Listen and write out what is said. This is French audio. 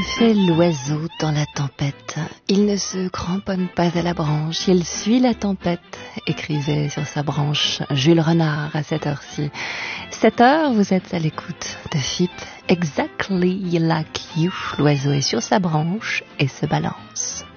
fait l'oiseau dans la tempête? Il ne se cramponne pas à la branche, il suit la tempête, écrivait sur sa branche Jules Renard à cette heure-ci. 7 heures, vous êtes à l'écoute de FIP, Exactly Like You. L'oiseau est sur sa branche et se balance.